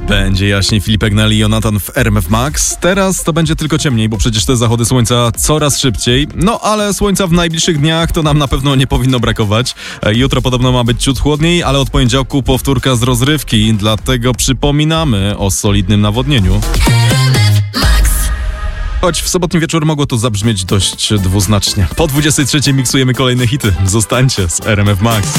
Będzie jaśniej, Filipek Nali i Jonatan w RMF Max. Teraz to będzie tylko ciemniej, bo przecież te zachody słońca coraz szybciej. No ale słońca w najbliższych dniach to nam na pewno nie powinno brakować. Jutro podobno ma być ciut chłodniej, ale od poniedziałku powtórka z rozrywki. Dlatego przypominamy o solidnym nawodnieniu. Choć w sobotni wieczór mogło to zabrzmieć dość dwuznacznie. Po 23 miksujemy kolejne hity. Zostańcie z RMF Max.